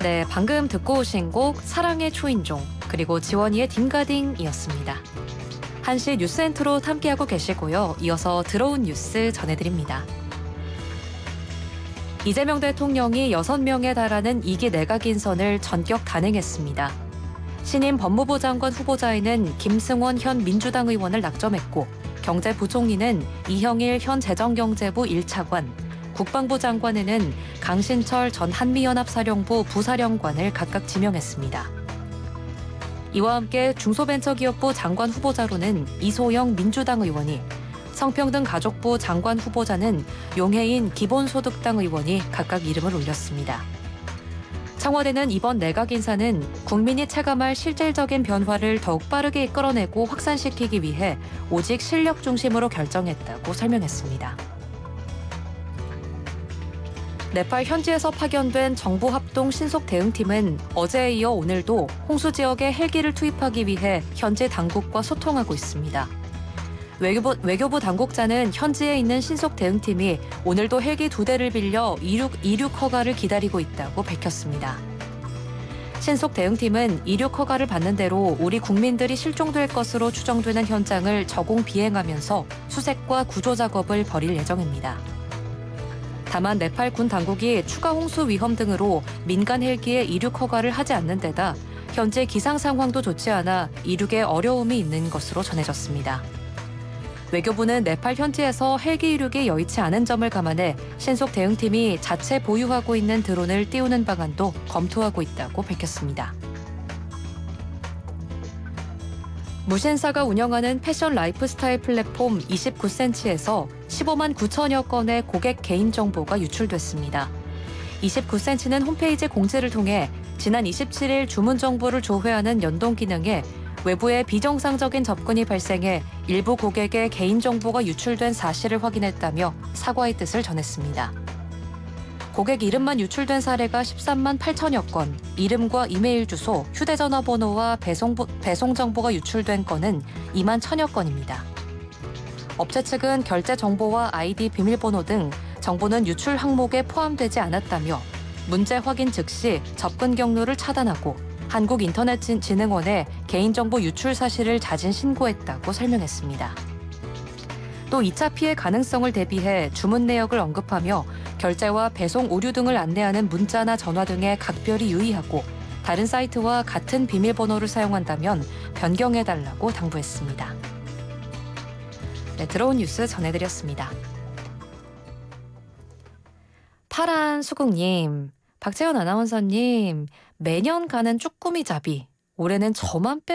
네, 방금 듣고 오신 곡 사랑의 초인종 그리고 지원이의 딩가딩이었습니다. 1시 뉴스 엔트로 함께하고 계시고요. 이어서 들어온 뉴스 전해드립니다. 이재명 대통령이 6명에 달하는 2기 내각 인선을 전격 단행했습니다. 신임 법무부 장관 후보자에는 김승원 현 민주당 의원을 낙점했고 경제부총리는 이형일 현 재정경제부 1차관, 국방부 장관에는 강신철 전 한미연합사령부 부사령관을 각각 지명했습니다. 이와 함께 중소벤처기업부 장관 후보자로는 이소영 민주당 의원이, 성평등가족부 장관 후보자는 용해인 기본소득당 의원이 각각 이름을 올렸습니다. 청와대는 이번 내각 인사는 국민이 체감할 실질적인 변화를 더욱 빠르게 이끌어내고 확산시키기 위해 오직 실력 중심으로 결정했다고 설명했습니다. 네팔 현지에서 파견된 정부합동 신속대응팀은 어제에 이어 오늘도 홍수 지역에 헬기를 투입하기 위해 현지 당국과 소통하고 있습니다. 외교부 당국자는 현지에 있는 신속대응팀이 오늘도 헬기 2대를 빌려 이륙 허가를 기다리고 있다고 밝혔습니다. 신속대응팀은 이륙 허가를 받는 대로 우리 국민들이 실종될 것으로 추정되는 현장을 저공 비행하면서 수색과 구조 작업을 벌일 예정입니다. 다만 네팔 군 당국이 추가 홍수 위험 등으로 민간 헬기의 이륙 허가를 하지 않는 데다 현재 기상 상황도 좋지 않아 이륙에 어려움이 있는 것으로 전해졌습니다. 외교부는 네팔 현지에서 헬기 이륙이 여의치 않은 점을 감안해 신속 대응팀이 자체 보유하고 있는 드론을 띄우는 방안도 검토하고 있다고 밝혔습니다. 무신사가 운영하는 패션 라이프스타일 플랫폼 29cm에서 15만 9천여 건의 고객 개인정보가 유출됐습니다. 29cm는 홈페이지 공지를 통해 지난 27일 주문 정보를 조회하는 연동 기능에 외부의 비정상적인 접근이 발생해 일부 고객의 개인정보가 유출된 사실을 확인했다며 사과의 뜻을 전했습니다. 고객 이름만 유출된 사례가 13만 8천여 건, 이름과 이메일 주소, 휴대전화 번호와 배송 정보가 유출된 건은 2만 1천여 건입니다. 업체 측은 결제 정보와 아이디 비밀번호 등 정보는 유출 항목에 포함되지 않았다며 문제 확인 즉시 접근 경로를 차단하고 한국인터넷진흥원에 개인정보 유출 사실을 자진 신고했다고 설명했습니다. 또 2차 피해 가능성을 대비해 주문 내역을 언급하며 결제와 배송 오류 등을 안내하는 문자나 전화 등에 각별히 유의하고 다른 사이트와 같은 비밀번호를 사용한다면 변경해달라고 당부했습니다. 네, 들어온 뉴스 전해드렸습니다. 파란 수국님, 박채연 아나운서님, 매년 가는 쭈꾸미 잡이, 올해는 저만 빼